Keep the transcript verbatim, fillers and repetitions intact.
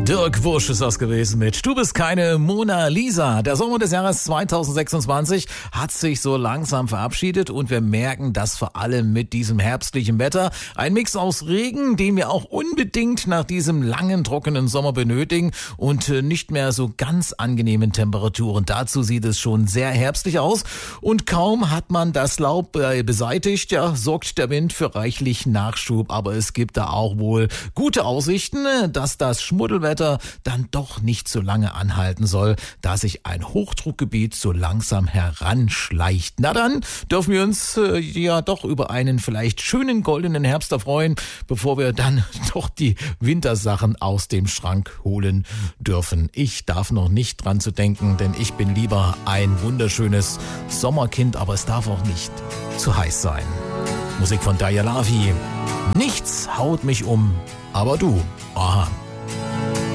Dirk Busch ist das gewesen mit Du bist keine Mona Lisa. Der Sommer des Jahres zweitausendsechsundzwanzig hat sich so langsam verabschiedet und wir merken das vor allem mit diesem herbstlichen Wetter. Ein Mix aus Regen, den wir auch unbedingt nach diesem langen, trockenen Sommer benötigen und nicht mehr so ganz angenehmen Temperaturen. Dazu sieht es schon sehr herbstlich aus und kaum hat man das Laub beseitigt, ja, sorgt der Wind für reichlich Nachschub. Aber es gibt da auch wohl gute Aussichten, dass das Schmuddelwetter dann doch nicht so lange anhalten soll, da sich ein Hochdruckgebiet so langsam heranschleicht. Na dann dürfen wir uns äh, ja doch über einen vielleicht schönen goldenen Herbst erfreuen, bevor wir dann doch die Wintersachen aus dem Schrank holen dürfen. Ich darf noch nicht dran zu denken, denn ich bin lieber ein wunderschönes Sommerkind, aber es darf auch nicht zu heiß sein. Musik von Daya Lavi. Nichts haut mich um, aber du. Aha.